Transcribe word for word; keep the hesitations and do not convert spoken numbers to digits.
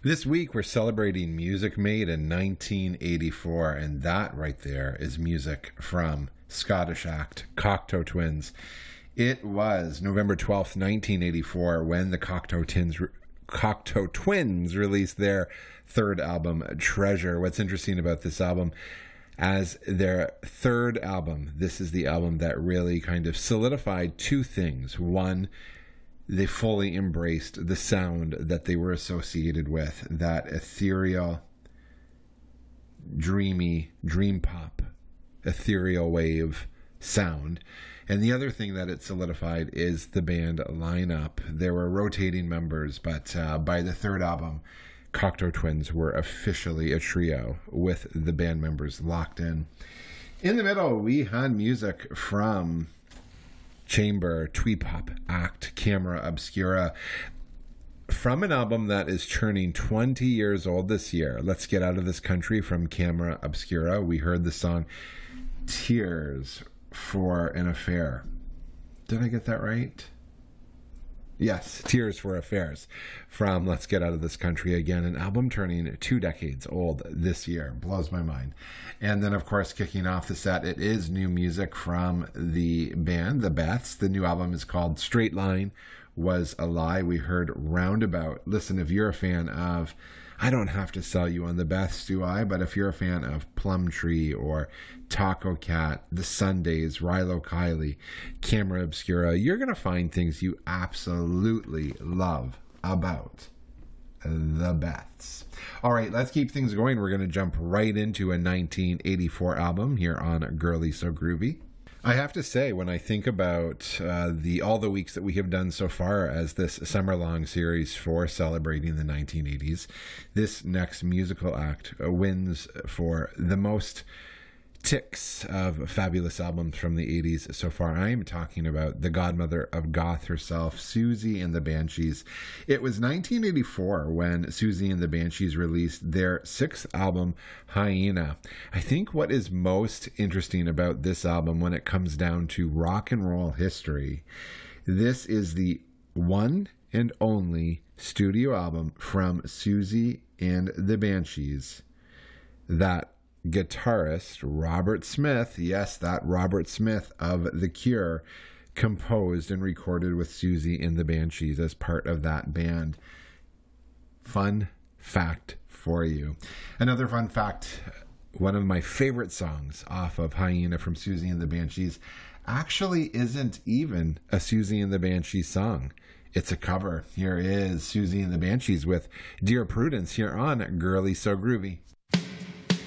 This week we're celebrating music made in nineteen eighty-four, and that right there is music from Scottish act Cocteau Twins. It was November twelfth, nineteen eighty-four when the Cocteau Twins Cocteau Twins released their third album, Treasure. What's interesting about this album, as their third album, this is the album that really kind of solidified two things. One, they fully embraced the sound that they were associated with, that ethereal, dreamy, dream pop, ethereal wave sound. And the other thing that it solidified is the band lineup. There were rotating members, but uh, by the third album, Cocteau Twins were officially a trio with the band members locked in. In the middle, we had music from chamber, twee pop act, Camera Obscura, from an album that is turning twenty years old this year. Let's Get Out of This Country from Camera Obscura. We heard the song Tears for an Affair. Did I get that right? Yes, Tears for Affairs from Let's Get Out of This Country. Again, an album turning two decades old this year. Blows my mind. And then, of course, kicking off the set, it is new music from the band, The Beths. The new album is called Straight Line Was a Lie. We heard Roundabout. Listen, if you're a fan of, I don't have to sell you on The Beths, do I? But if you're a fan of Plumtree or Taco Cat, The Sundays, Rilo Kiley, Camera Obscura, you're going to find things you absolutely love about The Beths. All right, let's keep things going. We're going to jump right into a nineteen eighty-four album here on Girly So Groovy. I have to say, when I think about uh, the all the weeks that we have done so far as this summer-long series for celebrating the nineteen eighties, this next musical act wins for the most ticks of fabulous albums from the eighties so far. I am talking about the godmother of goth herself, Siouxsie and the Banshees. It was nineteen eighty-four when Siouxsie and the Banshees released their sixth album, Hyena. I think what is most interesting about this album when it comes down to rock and roll history, this is the one and only studio album from Siouxsie and the Banshees that guitarist Robert Smith, yes, that Robert Smith of The Cure, composed and recorded with Siouxsie and the Banshees as part of that band. Fun fact for you. Another fun fact, one of my favorite songs off of Hyena from Siouxsie and the Banshees actually isn't even a Siouxsie and the Banshees song. It's a cover. Here is Siouxsie and the Banshees with Dear Prudence here on Girly So Groovy.